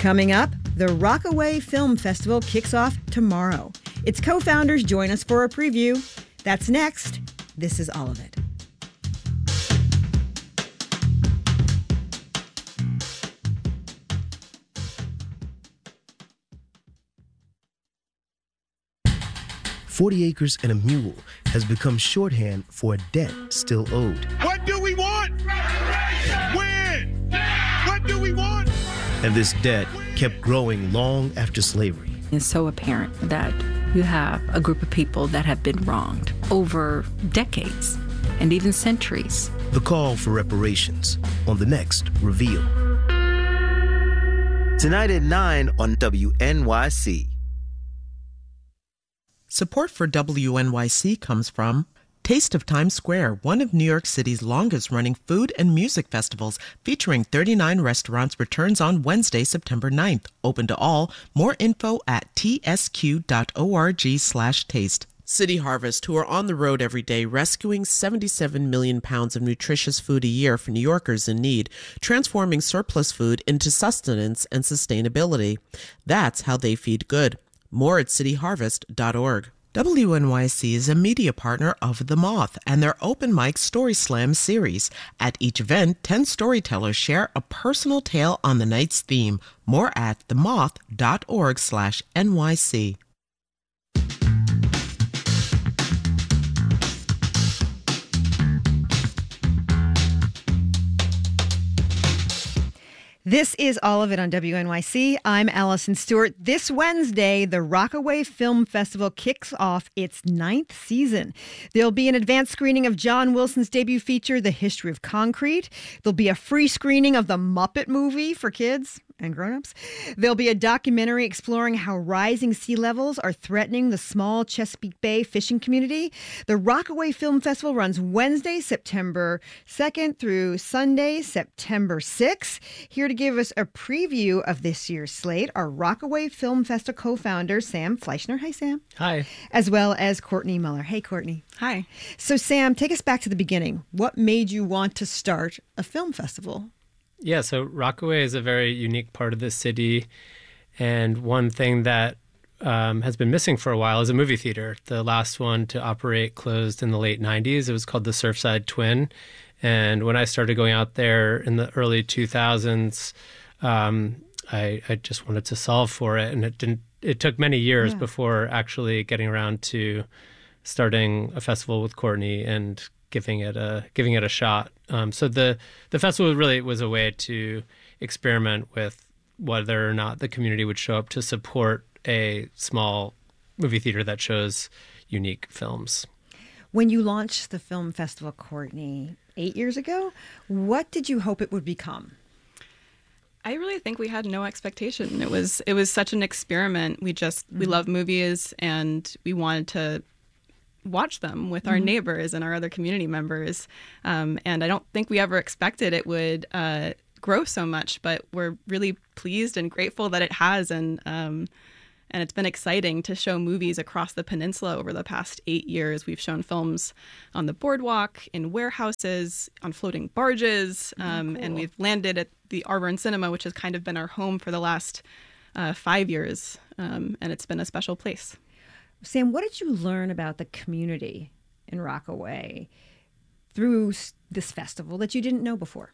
Coming up, the Rockaway Film Festival kicks off tomorrow. Its co-founders join us for a preview. That's next. This is All of It. "40 Acres and a Mule" has become shorthand for a debt still owed. What do we want? When? What do we want? And this debt kept growing long after slavery. It's so apparent that you have a group of people that have been wronged over decades and even centuries. The call for reparations on the next Reveal. Tonight at 9 on WNYC. Support for WNYC comes from Taste of Times Square, one of New York City's longest-running food and music festivals, featuring 39 restaurants, returns on Wednesday, September 9th. Open to all. More info at tsq.org/taste. City Harvest, who are on the road every day rescuing 77 million pounds of nutritious food a year for New Yorkers in need, transforming surplus food into sustenance and sustainability. That's how they feed good. More at cityharvest.org. WNYC is a media partner of The Moth and their Open Mic Story Slam series. At each event, 10 storytellers share a personal tale on the night's theme. More at themoth.org/NYC. This is All of It on WNYC. I'm Allison Stewart. This Wednesday, the Rockaway Film Festival kicks off its 9th season. There'll be an advanced screening of John Wilson's debut feature, The History of Concrete. There'll be a free screening of the Muppet movie for kids and grown-ups. There'll be a documentary exploring how rising sea levels are threatening the small Chesapeake Bay fishing community. The Rockaway Film Festival runs Wednesday, September 2nd through Sunday, September 6th. Here to give us a preview of this year's slate are Rockaway Film Festival co-founder Sam Fleischner. Hi, Sam. Hi. As well as Courtney Muller. Hey, Courtney. Hi. So, Sam, take us back to the beginning. What made you want to start a film festival? Yeah, so Rockaway is a very unique part of the city. And one thing that has been missing for a while is a movie theater. The last one to operate closed in the late 90s. It was called the Surfside Twin. And when I started going out there in the early 2000s, I just wanted to solve for it. And it took many years before actually getting around to starting a festival with Courtney and giving it a shot. So the festival really was a way to experiment with whether or not the community would show up to support a small movie theater that shows unique films. When you launched the film festival, Courtney, 8 years ago, what did you hope it would become? I really think we had no expectation. It was such an experiment. We love movies and we wanted to watch them with our neighbors and our other community members. And I don't think we ever expected it would grow so much, but we're really pleased and grateful that it has. And it's been exciting to show movies across the peninsula over the past 8 years. We've shown films on the boardwalk, in warehouses, on floating barges, cool. And we've landed at the Arbor Cinema, which has kind of been our home for the last 5 years. And it's been a special place. Sam, what did you learn about the community in Rockaway through this festival that you didn't know before?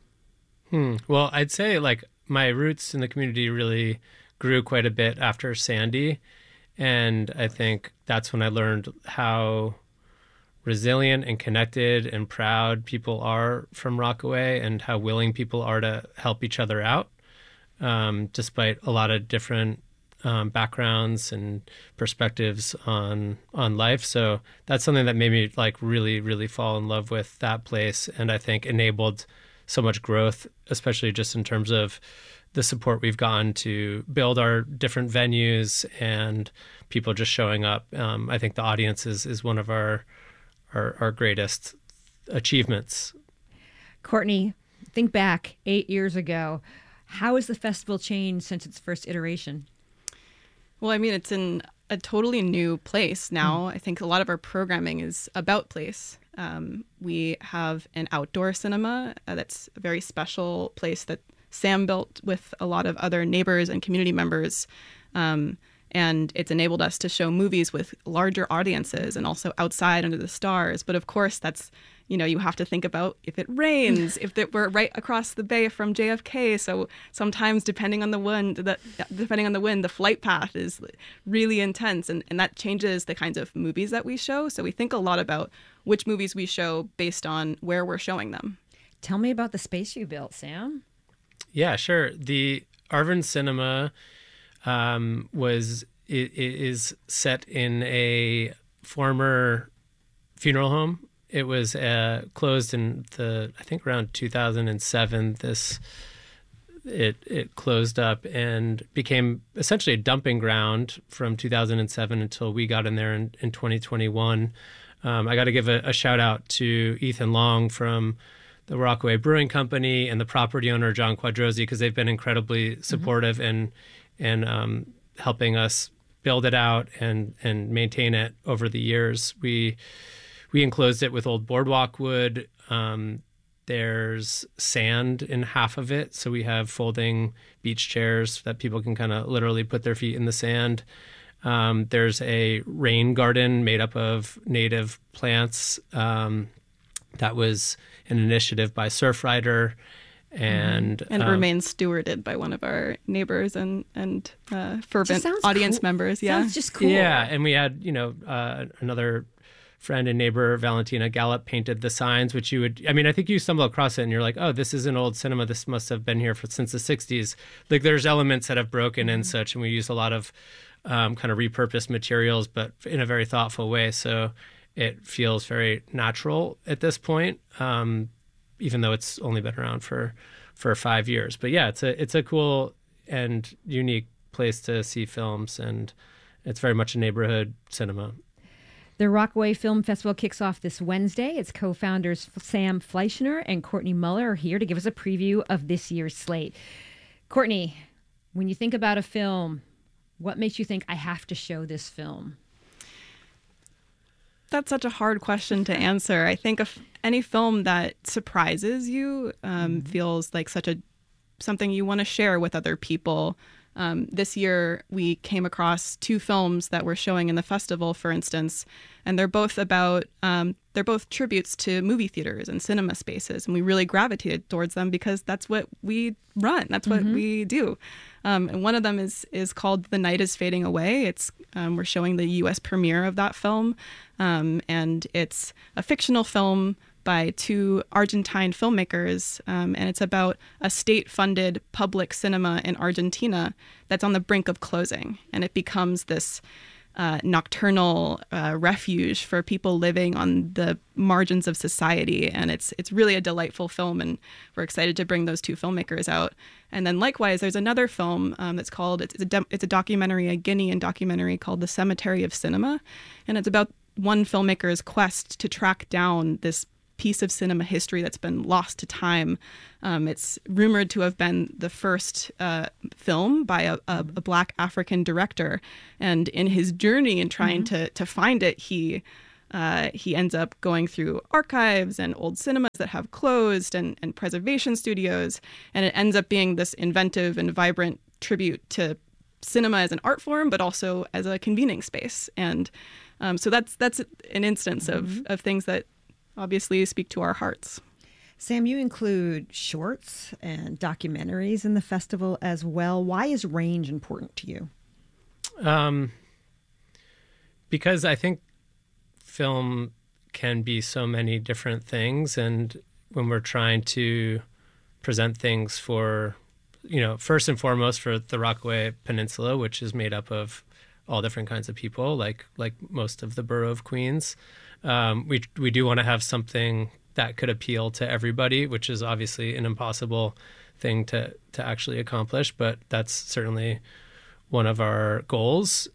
Well, I'd say my roots in the community really grew quite a bit after Sandy. And I think that's when I learned how resilient and connected and proud people are from Rockaway and how willing people are to help each other out, despite a lot of different backgrounds and perspectives on life. So that's something that made me really, really fall in love with that place. And I think enabled so much growth, especially just in terms of the support we've gotten to build our different venues and people just showing up. I think the audience is one of our greatest achievements. Courtney, think back 8 years ago. How has the festival changed since its first iteration? Well, I mean, it's in a totally new place now. I think a lot of our programming is about place. We have an outdoor cinema that's a very special place that Sam built with a lot of other neighbors and community members. And it's enabled us to show movies with larger audiences and also outside under the stars. But of course, that's, you have to think about if it rains, if we're right across the bay from JFK. So sometimes, depending on the wind, the flight path is really intense, and that changes the kinds of movies that we show. So we think a lot about which movies we show based on where we're showing them. Tell me about the space you built, Sam. Yeah, sure. The Arvin Cinema is set in a former funeral home. It was closed in I think around 2007. It closed up and became essentially a dumping ground from 2007 until we got in there in 2021. I got to give a shout out to Ethan Long from the Rockaway Brewing Company and the property owner, John Quadrosi, because they've been incredibly supportive and helping us build it out and maintain it over the years. We enclosed it with old boardwalk wood. There's sand in half of it, so we have folding beach chairs that people can kind of literally put their feet in the sand. There's a rain garden made up of native plants. That was an initiative by Surfrider. And remains stewarded by one of our neighbors and fervent audience members. Yeah, sounds just cool. Yeah, and we had another friend and neighbor, Valentina Gallup, painted the signs, which I think you stumble across it and you're like, oh, this is an old cinema. This must have been here since the 60s. Like there's elements that have broken and such, and we use a lot of kind of repurposed materials, but in a very thoughtful way. So it feels very natural at this point. Even though it's only been around for 5 years. But yeah, it's a cool and unique place to see films, and it's very much a neighborhood cinema. The Rockaway Film Festival kicks off this Wednesday. Its co-founders Sam Fleischner and Courtney Muller are here to give us a preview of this year's slate. Courtney, when you think about a film, what makes you think I have to show this film? That's such a hard question to answer. I think any film that surprises you feels like something you want to share with other people. This year, we came across 2 films that we're showing in the festival, for instance, and they're both tributes to movie theaters and cinema spaces, and we really gravitated towards them because that's what we run. That's what we do. And one of them is called The Night is Fading Away. We're showing the U.S. premiere of that film, and it's a fictional film by 2 Argentine filmmakers, and it's about a state-funded public cinema in Argentina that's on the brink of closing, and it becomes this nocturnal refuge for people living on the margins of society, and it's really a delightful film, and we're excited to bring those 2 filmmakers out. And then likewise, there's another film that's called it's a documentary, a Guinean documentary called The Cemetery of Cinema, and it's about one filmmaker's quest to track down this piece of cinema history that's been lost to time. It's rumored to have been the first film by a Black African director, and in his journey in trying to find it, he ends up going through archives and old cinemas that have closed and preservation studios, and it ends up being this inventive and vibrant tribute to cinema as an art form, but also as a convening space. And so that's an instance of things that obviously speak to our hearts. Sam, you include shorts and documentaries in the festival as well. Why is range important to you? Because I think film can be so many different things, and when we're trying to present things for, first and foremost for the Rockaway Peninsula, which is made up of all different kinds of people, like most of the borough of Queens, we do want to have something that could appeal to everybody, which is obviously an impossible thing to actually accomplish, but that's certainly one of our goals.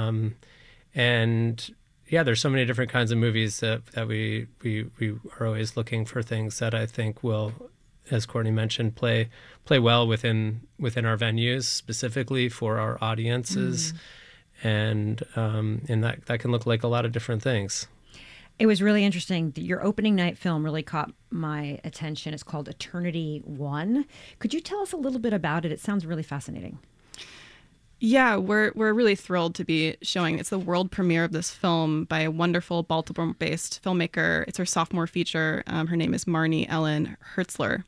And yeah, there's so many different kinds of movies that we are always looking for things that I think will, as Courtney mentioned, play well within our venues, specifically for our audiences. And that can look like a lot of different things. It was really interesting. Your opening night film really caught my attention. It's called Eternity One. Could you tell us a little bit about it? It sounds really fascinating. Yeah, we're really thrilled to be showing. It's the world premiere of this film by a wonderful Baltimore-based filmmaker. It's her sophomore feature. Her name is Marnie Ellen Hertzler,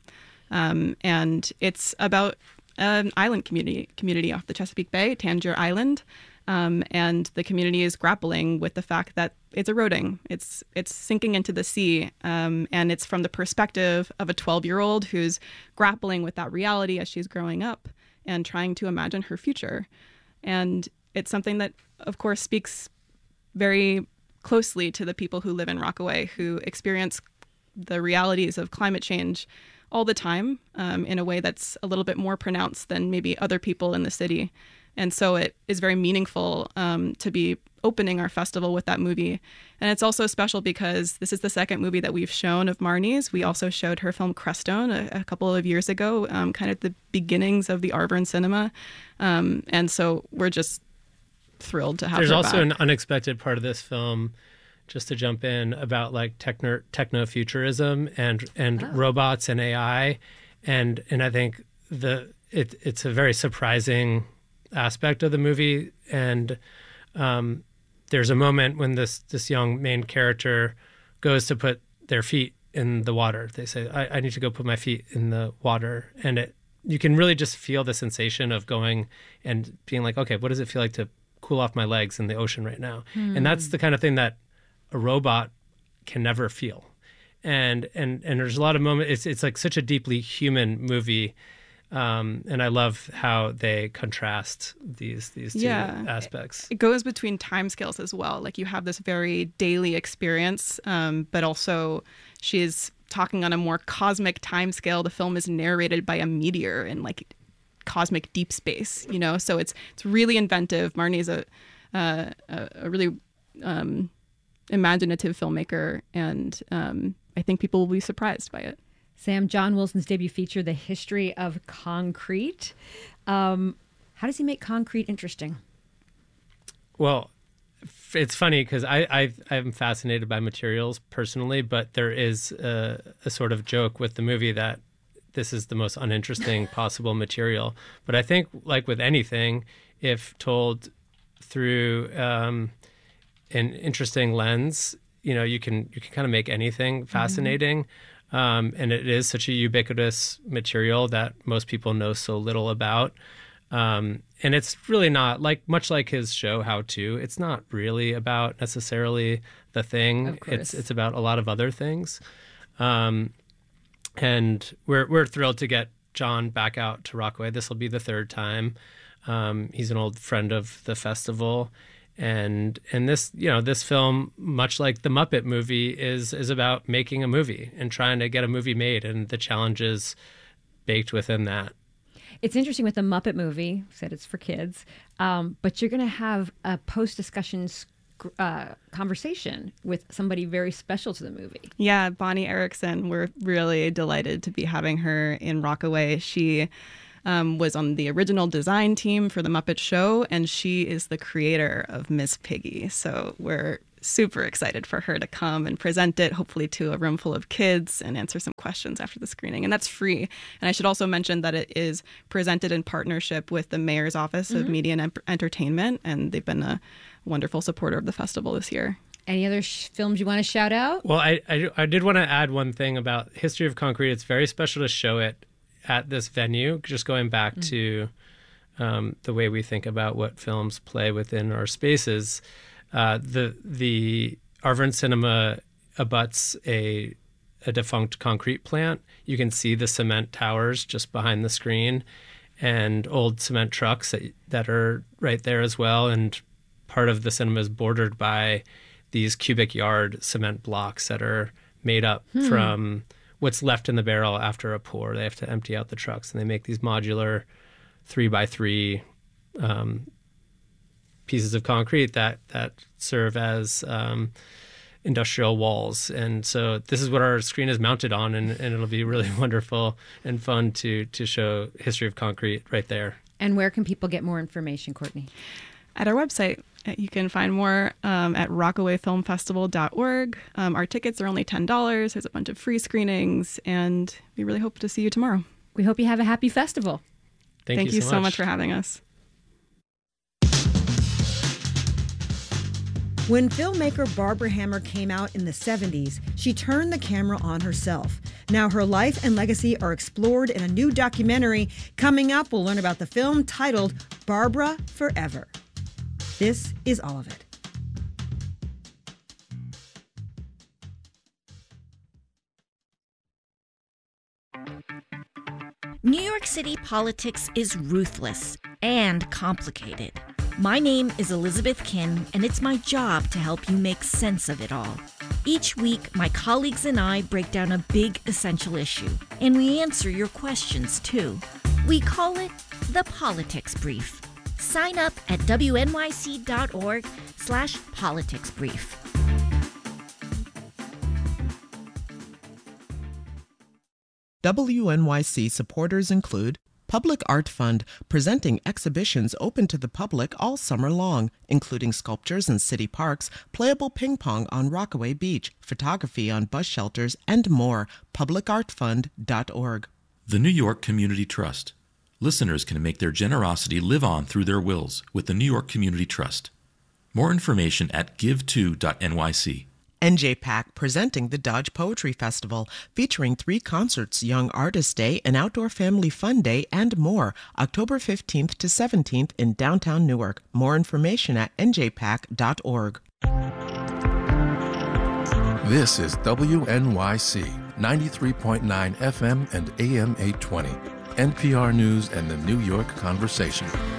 and it's about an island community off the Chesapeake Bay, Tangier Island, and the community is grappling with the fact that it's eroding. It's sinking into the sea, and it's from the perspective of a 12-year-old who's grappling with that reality as she's growing up and trying to imagine her future. And it's something that, of course, speaks very closely to the people who live in Rockaway, who experience the realities of climate change all the time, in a way that's a little bit more pronounced than maybe other people in the city. And so it is very meaningful to be opening our festival with that movie. And it's also special because this is the second movie that we've shown of Marnie's. We also showed her film Crestone a couple of years ago, kind of the beginnings of the Arvern cinema. And so we're just thrilled to have There's her also back. an unexpected part of this film, just to jump in, about like techno-futurism and robots and AI. And I think it's a very surprising aspect of the movie. And there's a moment when this young main character goes to put their feet in the water. They say, I need to go put my feet in the water. And you can really just feel the sensation of going and being like, okay, what does it feel like to cool off my legs in the ocean right now? And that's the kind of thing that a robot can never feel. And there's a lot of moments. It's like such a deeply human movie. And I love how they contrast these two aspects. It goes between timescales as well. Like you have this very daily experience, but also she's talking on a more cosmic timescale. The film is narrated by a meteor in like cosmic deep space, so it's really inventive. Marnie's a really imaginative filmmaker, and I think people will be surprised by it. Sam, John Wilson's debut feature, The History of Concrete. How does he make concrete interesting? Well, it's funny because I'm fascinated by materials personally, but there is a sort of joke with the movie that this is the most uninteresting possible material. But I think, like with anything, if told through an interesting lens, you can kind of make anything fascinating. And it is such a ubiquitous material that most people know so little about. And it's really not much like his show, How To. It's not really about necessarily the thing. It's about a lot of other things. And we're thrilled to get John back out to Rockaway. This will be the third time. He's an old friend of the festival. And this, this film, much like the Muppet movie, is about making a movie and trying to get a movie made, and the challenges baked within that. It's interesting with the Muppet movie, said it's for kids, but you're going to have a post-discussion conversation with somebody very special to the movie. Yeah, Bonnie Erickson. We're really delighted to be having her in Rockaway. She was on the original design team for The Muppet Show, and she is the creator of Miss Piggy. So we're super excited for her to come and present it, hopefully to a room full of kids, and answer some questions after the screening. And that's free. And I should also mention that it is presented in partnership with the Mayor's Office of Media and Entertainment, and they've been a wonderful supporter of the festival this year. Any other films you want to shout out? Well, I did want to add one thing about History of Concrete. It's very special to show it at this venue, just going back to the way we think about what films play within our spaces. The Arvern Cinema abuts a defunct concrete plant. You can see the cement towers just behind the screen, and old cement trucks that are right there as well. And part of the cinema is bordered by these cubic yard cement blocks that are made up from what's left in the barrel after a pour. They have to empty out the trucks, and they make these modular 3x3 pieces of concrete that serve as industrial walls. And so this is what our screen is mounted on, and it'll be really wonderful and fun to show History of Concrete right there. And where can people get more information, Courtney? at our website. You can find more at rockawayfilmfestival.org. Our tickets are only $10. There's a bunch of free screenings, and we really hope to see you tomorrow. We hope you have a happy festival. Thank you so much for having us. When filmmaker Barbara Hammer came out in the 70s, she turned the camera on herself. Now her life and legacy are explored in a new documentary. Coming up, we'll learn about the film titled Barbara Forever. This is all of it. New York City politics is ruthless and complicated. My name is Elizabeth Kim, and it's my job to help you make sense of it all. Each week, my colleagues and I break down a big, essential issue, and we answer your questions, too. We call it the Politics Brief. Sign up at wnyc.org/politicsbrief. WNYC supporters include Public Art Fund, presenting exhibitions open to the public all summer long, including sculptures in city parks, playable ping pong on Rockaway Beach, photography on bus shelters, and more. PublicArtFund.org. The New York Community Trust. Listeners can make their generosity live on through their wills with the New York Community Trust. More information at give2.nyc. NJPAC, presenting the Dodge Poetry Festival, featuring 3 concerts, Young Artist Day, an Outdoor Family Fun Day, and more, October 15th to 17th in downtown Newark. More information at njpac.org. This is WNYC, 93.9 FM and AM 820, NPR News and the New York Conversation.